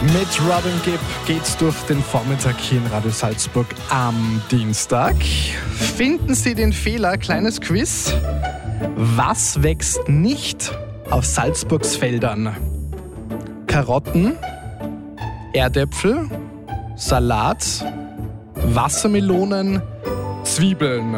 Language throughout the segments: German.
Mit Robin Gibb geht's durch den Vormittag hier in Radio Salzburg am Dienstag. Finden Sie den Fehler, kleines Quiz. Was wächst nicht auf Salzburgs Feldern? Karotten, Erdäpfel, Salat, Wassermelonen, Zwiebeln.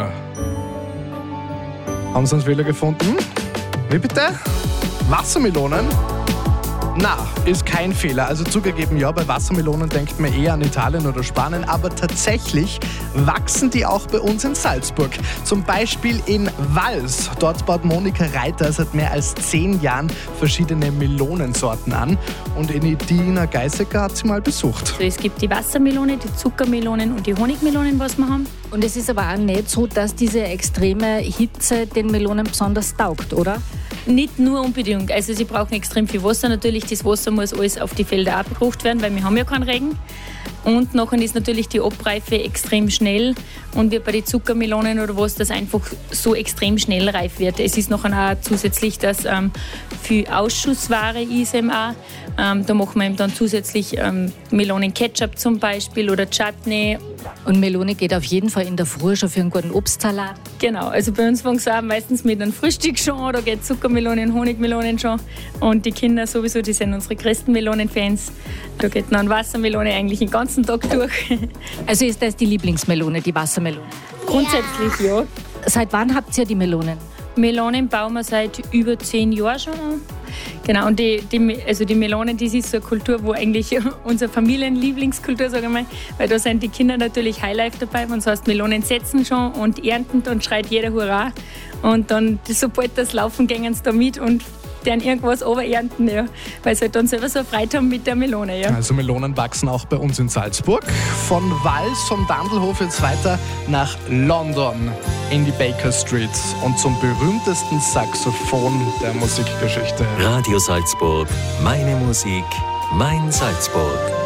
Haben Sie einen Fehler gefunden? Wie bitte? Wassermelonen? Na, ist kein Fehler. Also zugegeben, ja, bei Wassermelonen denkt man eher an Italien oder Spanien, aber tatsächlich wachsen die auch bei uns in Salzburg. Zum Beispiel in Wals. Dort baut Monika Reiter seit mehr als 10 Jahren verschiedene Melonensorten an. Und Edina Geisecker hat sie mal besucht. Also es gibt die Wassermelone, die Zuckermelonen und die Honigmelonen, was wir haben. Und es ist aber auch nicht so, dass diese extreme Hitze den Melonen besonders taugt, oder? Nicht nur unbedingt. Also sie brauchen extrem viel Wasser. Natürlich, das Wasser muss alles auf die Felder abgebracht werden, weil wir haben ja keinen Regen. Und nachher ist natürlich die Abreife extrem schnell. Und wie bei den Zuckermelonen oder was, das einfach so extrem schnell reif wird. Es ist nachher auch zusätzlich, dass viel Ausschussware ist eben auch. Da machen wir eben dann zusätzlich Melonenketchup zum Beispiel oder Chutney. Und Melone geht auf jeden Fall in der Früh schon für einen guten Obstsalat. Genau, also bei uns fängt es auch meistens mit einem Frühstück schon, da geht Zuckermelonen, Honigmelonen schon. Und die Kinder sowieso, die sind unsere größten Melonenfans. Da geht dann Wassermelone eigentlich den ganzen Tag durch. Also ist das die Lieblingsmelone, die Wassermelone? Grundsätzlich ja. Seit wann habt ihr die Melonen? Melonen bauen wir seit über 10 Jahren schon an. Genau, und die Melonen, das ist so eine Kultur, wo eigentlich unsere Familienlieblingskultur, sagen wir mal, weil da sind die Kinder natürlich Highlife dabei. Wenn es heißt, Melonen setzen schon und ernten, dann schreit jeder Hurra. Und dann, sobald das laufen, gehen sie da mit und deren irgendwas ernten, ja, weil sie halt dann selber so eine Freude haben mit der Melone. Ja. Also Melonen wachsen auch bei uns in Salzburg. Von Wals, vom Dandelhof jetzt weiter nach London in die Baker Street und zum berühmtesten Saxophon der Musikgeschichte. Radio Salzburg, meine Musik, mein Salzburg.